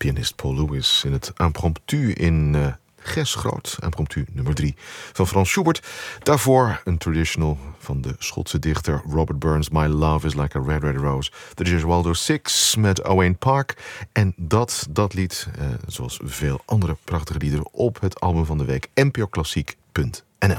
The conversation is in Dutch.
pianist Paul Lewis in het impromptu in Ges Groot, impromptu nummer 3 van Frans Schubert. Daarvoor een traditional van de Schotse dichter Robert Burns, My Love is Like a Red Red Rose. De Gesualdo Six met Owain Park. En dat lied, zoals veel andere prachtige liederen, op het album van de week npoklassiek.nl.